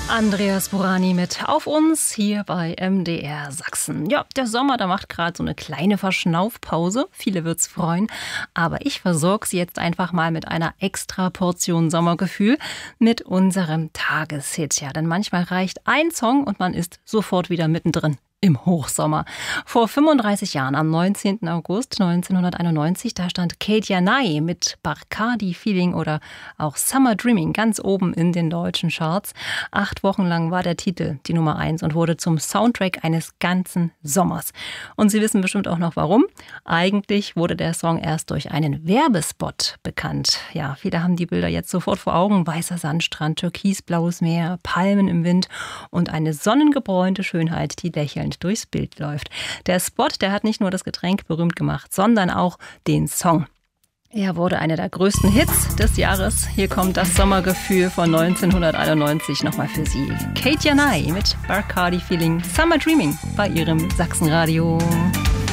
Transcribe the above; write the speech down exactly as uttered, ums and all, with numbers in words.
Andreas Burani mit Auf uns hier bei M D R Sachsen. Ja, der Sommer, da macht gerade so eine kleine Verschnaufpause. Viele wird's freuen. Aber ich versorge Sie jetzt einfach mal mit einer extra Portion Sommergefühl mit unserem Tageshit. Ja, denn manchmal reicht ein Song und man ist sofort wieder mittendrin im Hochsommer. Vor fünfunddreißig Jahren, am neunzehnten August neunzehnhunderteinundneunzig, da stand Kate Janai mit Bacardi Feeling oder auch Summer Dreaming ganz oben in den deutschen Charts. Acht Wochen lang war der Titel die Nummer eins und wurde zum Soundtrack eines ganzen Sommers. Und Sie wissen bestimmt auch noch warum. Eigentlich wurde der Song erst durch einen Werbespot bekannt. Ja, viele haben die Bilder jetzt sofort vor Augen. Weißer Sandstrand, türkisblaues Meer, Palmen im Wind und eine sonnengebräunte Schönheit, die lächelnd durchs Bild läuft. Der Spot, der hat nicht nur das Getränk berühmt gemacht, sondern auch den Song. Er wurde einer der größten Hits des Jahres. Hier kommt das Sommergefühl von neunzehnhunderteinundneunzig nochmal für Sie. Kate Janai mit Bacardi Feeling, Summer Dreaming bei Ihrem Sachsenradio.